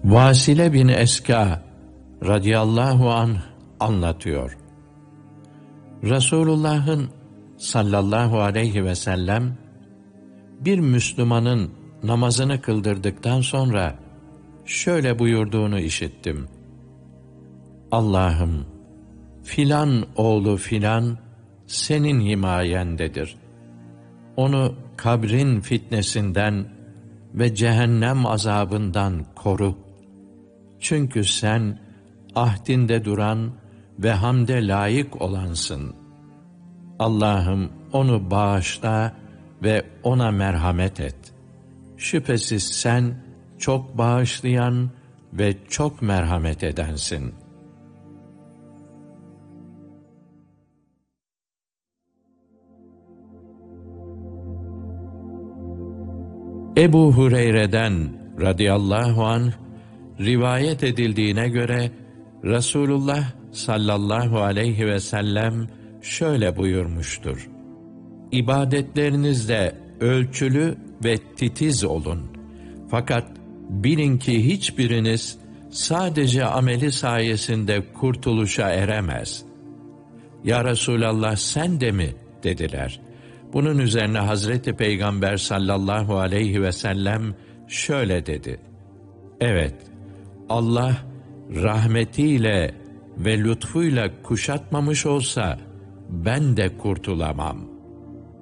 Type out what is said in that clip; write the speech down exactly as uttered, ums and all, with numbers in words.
Vasile bin Eska radıyallahu anh anlatıyor. Resulullah'ın sallallahu aleyhi ve sellem bir Müslümanın namazını kıldırdıktan sonra şöyle buyurduğunu işittim. Allah'ım, filan oğlu filan senin himayendedir. Onu kabrin fitnesinden ve cehennem azabından koru. Çünkü sen ahdinde duran ve hamde layık olansın. Allah'ım onu bağışla ve ona merhamet et. Şüphesiz sen çok bağışlayan ve çok merhamet edensin. Ebu Hureyre'den radıyallahu anh rivayet edildiğine göre Resulullah sallallahu aleyhi ve sellem şöyle buyurmuştur. İbadetlerinizde ölçülü ve titiz olun. Fakat bilin ki hiçbiriniz sadece ameli sayesinde kurtuluşa eremez. Ya Resulallah sen de mi? Dediler. Bunun üzerine Hazreti Peygamber sallallahu aleyhi ve sellem şöyle dedi. Evet, Allah rahmetiyle ve lütfuyla kuşatmamış olsa ben de kurtulamam.